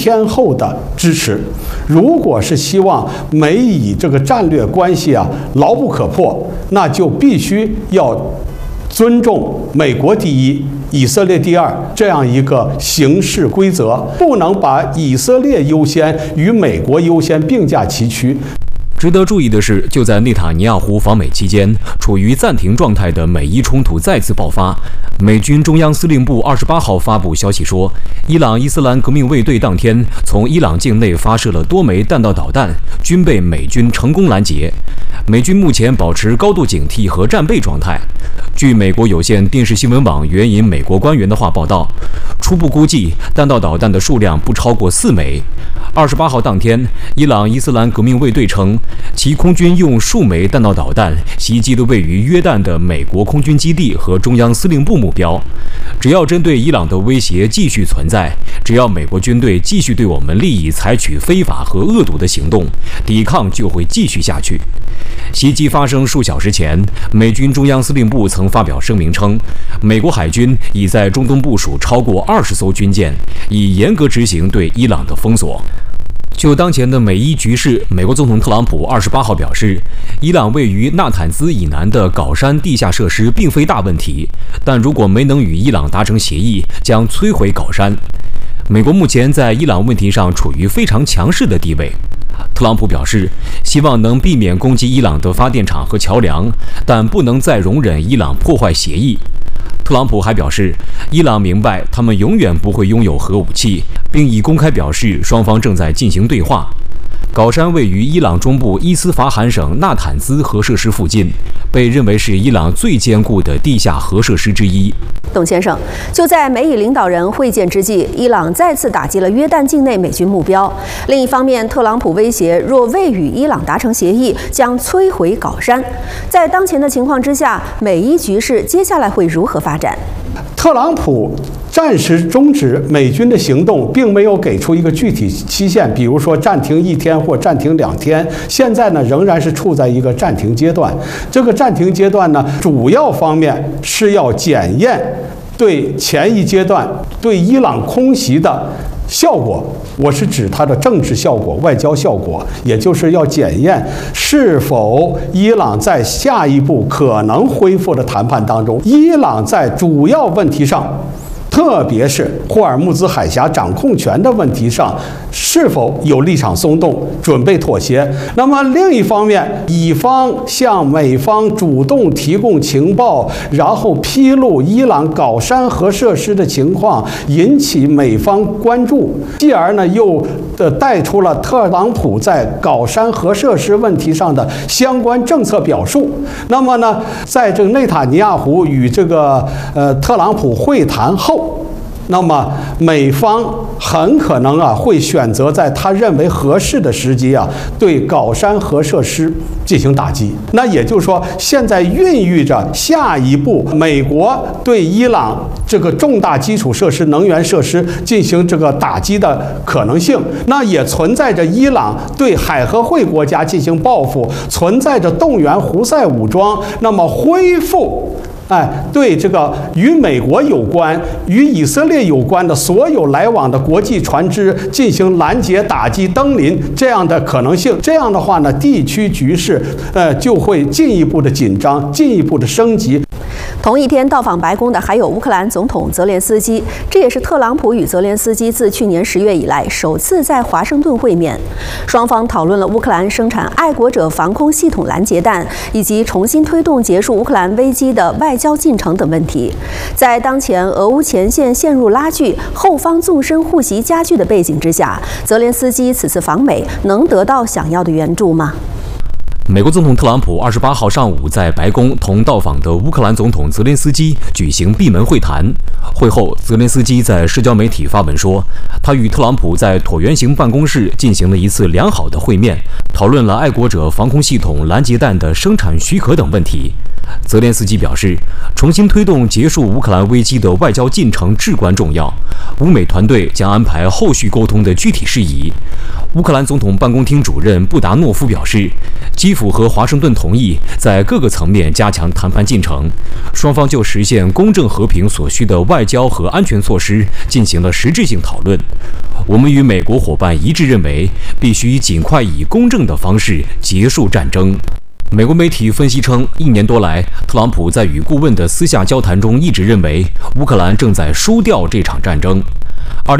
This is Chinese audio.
天候的支持。如果是希望美以这个战略关系牢不可破，那就必须要尊重美国第一，以色列第二这样一个行事规则，不能把以色列优先与美国优先并驾齐驱。 值得注意的是，就在内塔尼亚胡访美期间，处于暂停状态的美伊冲突再次爆发。美军中央司令部28号发布消息说，伊朗伊斯兰革命卫队当天从伊朗境内发射了多枚弹道导弹，均被美军成功拦截。美军目前保持高度警惕和战备状态。据美国有线电视新闻网援引美国官员的话报道，初步估计弹道导弹的数量不超过4枚。28号当天，伊朗伊斯兰革命卫队称，其空军用数枚弹道导弹袭击了位于约旦的美国空军基地和中央司令部目标。只要针对伊朗的威胁继续存在，只要美国军队继续对我们利益采取非法和恶毒的行动，抵抗就会继续下去。袭击发生数小时前，美军中央司令部曾发表声明称，美国海军已在中东部署超过20艘军舰，以严格执行对伊朗的封锁。就当前的美伊局势，美国总统特朗普28号表示，伊朗位于纳坦兹以南的镐山地下设施并非大问题，但如果没能与伊朗达成协议，将摧毁镐山。美国目前在伊朗问题上处于非常强势的地位。特朗普表示，希望能避免攻击伊朗的发电厂和桥梁，但不能再容忍伊朗破坏协议。特朗普还表示，伊朗明白他们永远不会拥有核武器，并已公开表示双方正在进行对话。镐山位于伊朗中部伊斯法罕省纳坦兹核设施附近，被认为是伊朗最坚固的地下核设施之一。 董先生，就在美以领导人会见之际，伊朗再次打击了约旦境内美军目标。另一方面，特朗普威胁若未与伊朗达成协议，将摧毁镐山。在当前的情况之下，美伊局势接下来会如何发展？ 特朗普暂时终止美军的行动，并没有给出一个具体期限，比如说暂停1天或暂停2天。现在呢，仍然是处在一个暂停阶段。这个暂停阶段呢，主要方面是要检验对前一阶段对伊朗空袭的效果，我是指它的政治效果、外交效果，也就是要检验是否伊朗在下一步可能恢复的谈判当中，伊朗在主要问题上，特别是霍尔木兹海峡掌控权的问题上，是否有立场松动，准备妥协。那么另一方面，乙方向美方主动提供情报，然后披露伊朗镐山核设施的情况，引起美方关注，继而呢又带出了特朗普在镐山核设施问题上的相关政策表述。那么呢，在这个内塔尼亚胡与这个特朗普会谈后，那么美方很可能会选择在他认为合适的时机对镐山核设施进行打击。那也就是说，现在孕育着下一步美国对伊朗这个重大基础设施、能源设施进行这个打击的可能性。那也存在着伊朗对海合会国家进行报复，存在着动员胡塞武装，那么恢复对这个与美国有关、与以色列有关的所有来往的国际船只进行拦截、打击、登临这样的可能性。这样的话呢，地区局势就会进一步的紧张、进一步的升级。 同一天到访白宫的还有乌克兰总统泽连斯基，这也是特朗普与泽连斯基自去年10月以来首次在华盛顿会面。双方讨论了乌克兰生产爱国者防空系统拦截弹，以及重新推动结束乌克兰危机的外交进程等问题。在当前俄乌前线陷入拉锯、后方纵深互袭加剧的背景之下，泽连斯基此次访美能得到想要的援助吗？ 美国总统特朗普28号上午在白宫同到访的乌克兰总统泽连斯基举行闭门会谈。会后，泽连斯基在社交媒体发文说，他与特朗普在椭圆形办公室进行了一次良好的会面，讨论了爱国者防空系统拦截弹的生产许可等问题。 泽连斯基表示，重新推动结束乌克兰危机的外交进程至关重要。乌美团队将安排后续沟通的具体事宜。乌克兰总统办公厅主任布达诺夫表示，基辅和华盛顿同意在各个层面加强谈判进程，双方就实现公正和平所需的外交和安全措施进行了实质性讨论。我们与美国伙伴一致认为，必须尽快以公正的方式结束战争。美国媒体分析称，1年多来，特朗普在与顾问的私下交谈中一直认为乌克兰正在输掉这场战争。